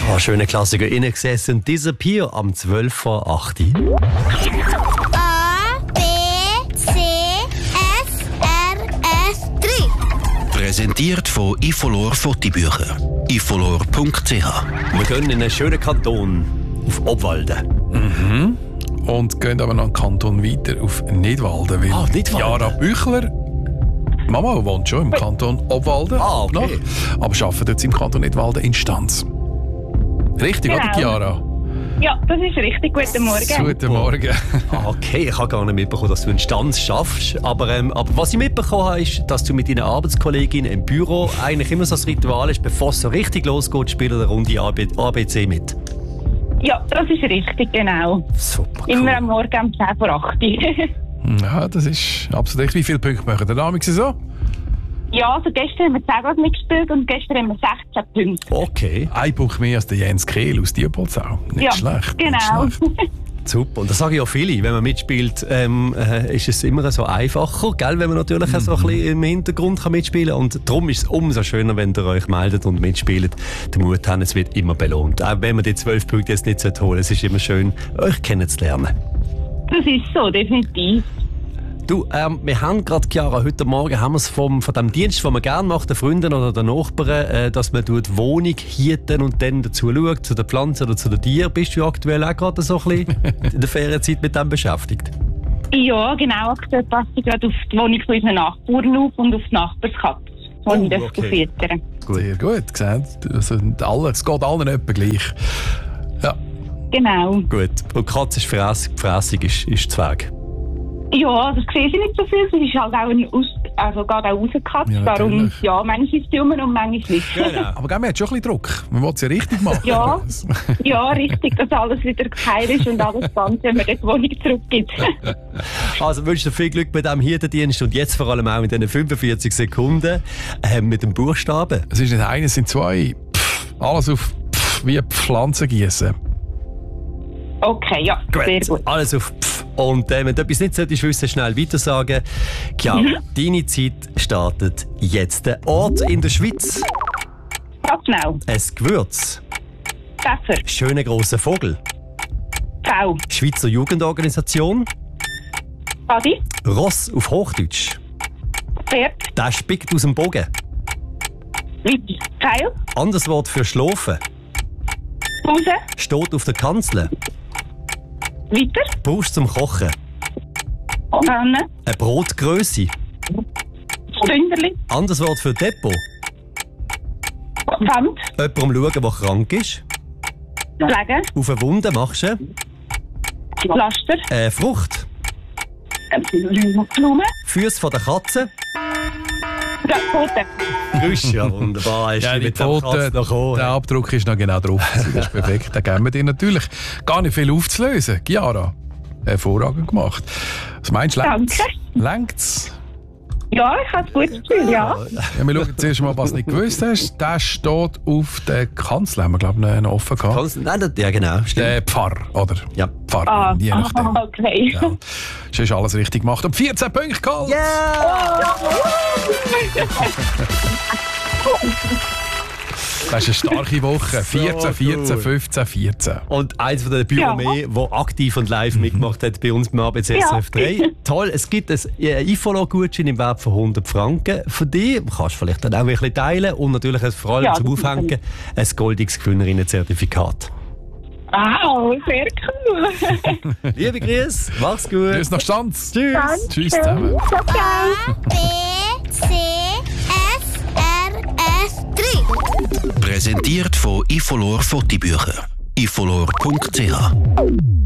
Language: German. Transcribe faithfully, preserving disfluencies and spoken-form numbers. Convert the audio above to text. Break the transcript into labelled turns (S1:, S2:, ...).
S1: Oh, schöne Klassiker. Innen gesessen, Disappear am zwölf vor acht.
S2: A, B, C, S, R, S, drei.
S3: Präsentiert von Ifolor Fotobücher. ifolor punkt c h.
S1: Wir gehen in einen schönen Kanton auf Obwalden.
S4: Mhm. Und gehen aber noch einen Kanton weiter auf Nidwalden. Weil
S1: Ah, Nidwalden.
S4: Jara Büchler, Mama wohnt schon im Kanton Obwalden.
S1: Ah, okay.
S4: Noch, aber arbeitet jetzt im Kanton Nidwalden in Stanz. Richtig,
S5: Genau.
S4: oder Chiara?
S5: Ja, das ist richtig. Guten Morgen.
S4: Guten Morgen.
S1: Ah, okay, ich habe gar nicht mitbekommen, dass du einen Stanz schaffst. Aber, ähm, aber was ich mitbekommen habe, ist, dass du mit deinen Arbeitskolleginnen im Büro eigentlich immer so das Ritual ist, bevor es so richtig losgeht, spielen eine Runde A B C mit.
S5: Ja, das ist richtig, genau.
S1: Super cool.
S5: Immer am Morgen um zehn vor acht.
S4: Ja, das ist absolut richtig. Wie viele Punkte machen der Name so?
S5: Ja, also gestern haben wir zehn Grad mitgespielt und gestern haben wir sechzehn Punkte.
S1: Okay,
S4: Ein Punkt mehr als der Jens Kehl aus Diepolzau. Nicht
S5: ja,
S4: schlecht.
S5: genau.
S4: Nicht schlecht.
S1: super. Und das sagen ja viele, wenn man mitspielt, ähm, äh, ist es immer so einfacher, gell? Wenn man natürlich auch so ein bisschen im Hintergrund kann mitspielen kann. Und darum ist es umso schöner, wenn ihr euch meldet und mitspielt. Den Mut haben, es wird immer belohnt. Auch wenn man die zwölf Punkte jetzt nicht holen sollte, es ist immer schön, euch kennenzulernen.
S5: Das ist so, definitiv.
S1: Du, ähm, wir haben gerade, Chiara, heute Morgen haben wir es vom, von dem Dienst, den man gerne macht, den Freunden oder den Nachbarn, äh, dass man die Wohnung hieten und dann dazu schaut, zu den Pflanzen oder zu den Tieren. Bist du aktuell auch gerade so ein bisschen in der Ferienzeit mit dem beschäftigt?
S5: Ja, genau. Aktuell passe ich gerade auf die Wohnung von unseren Nachbarn auf und auf die Nachbarskatze, die
S1: Oh,
S5: ich
S1: okay.
S5: füttern.
S4: Sehr gut, gesagt. Also, alle, es geht allen etwa gleich. Ja.
S5: Genau.
S1: Gut. Und die Katze ist frässig, frässig ist, ist Zwerg.
S5: Ja, das sehe ich nicht so viel. Sie ist halt auch ein Aus also geht auch rausgekatzt.
S4: Ja,
S5: Darum,
S4: natürlich.
S5: ja, manchmal ist sie um und manchmal nicht.
S1: Genau.
S4: Aber gell, man hat schon ein bisschen Druck. Man will es ja richtig machen.
S5: Ja. Ja, richtig, dass alles wieder geheilt ist und alles ganz, wenn man die Wohnung zurückgibt.
S1: Also wünsche dir viel Glück bei diesem Hirtendienst und jetzt vor allem auch in diesen fünfundvierzig Sekunden äh, mit dem Buchstaben.
S4: Es ist nicht einer, es sind zwei. Pff, alles auf Pff, wie Pflanzen gießen.
S5: Okay, ja, sehr gut.
S1: Alles auf Pf. Und äh, wenn du etwas nicht solltest wissen, schnell weitersagen. Chiara,
S5: Mhm.
S1: deine Zeit startet jetzt. Der Ort in der Schweiz.
S5: Ganz
S1: Ein Gewürz.
S5: Pfeffer,
S1: Schöner grosser Vogel.
S5: Pfau,
S1: Schweizer Jugendorganisation.
S5: Adi,
S1: Ross auf Hochdeutsch.
S5: Pferd,
S1: Der spickt aus dem Bogen.
S5: Weiter, Pfeil,
S1: Anderes Wort für schlafen.
S5: Pause,
S1: Steht auf der Kanzel.
S5: weiter,
S1: Brust zum Kochen.
S5: Pfanne,
S1: Eine Brotgrösse.
S5: Stünderli,
S1: Anderes Wort für Depot.
S5: Pfand,
S1: Jemandem schauen, der krank ist.
S5: Legen,
S1: Auf eine Wunde machst du
S5: Pflaster,
S1: eine Frucht.
S5: Blume,
S1: Füße von der Katze.
S5: Pfote.
S1: Grüß, ja wunderbar. Ist
S4: Ja, die
S1: mit der
S4: Pfote,
S1: Katze noch gekommen.
S4: der Abdruck ist noch genau drauf. Das ist perfekt. Den geben wir dir natürlich. Gar nicht viel aufzulösen. Chiara, hervorragend gemacht. Was meinst du, längt's?
S5: Danke.
S4: Längt's?
S5: Ja, ich habe ein gutes Gefühl, ja.
S4: Ja, wir schauen zuerst mal, was du nicht gewusst hast. Der steht auf der Kanzel, haben wir, glaube ich, noch offen gehabt.
S1: Kannst- Nein, das, ja genau, stimmt.
S4: Der Pfarrer, oder?
S1: Ja.
S4: Pfarrer,
S5: Ah,
S4: je nachdem.
S5: ah, okay.
S4: Ja. Du hast alles richtig gemacht. Und vierzehn Punkte geholt. Das ist eine starke Woche. vierzehn, vierzehn,
S1: gut.
S4: fünfzehn, vierzehn.
S1: Und eins von den Büro
S5: Ja.
S1: mehr, der aktiv und live mitgemacht hat bei uns beim A B C S R F drei. Toll, es gibt ein iFollow-Gutschein im Wert von hundert Franken für dich. Du kannst vielleicht dann auch ein bisschen teilen und natürlich vor allem
S5: Ja,
S1: zum
S5: das
S1: Aufhängen ein goldiges Gewinnerinnen-Zertifikat.
S5: Wow, sehr cool.
S1: Liebe Grüße, mach's gut.
S4: Tschüss nach Stanz.
S1: Tschüss.
S4: Tschüss zusammen.
S2: A, B, C, S, R, S, drei.
S3: Präsentiert von Ifolor Fotobücher. ifolor punkt c h.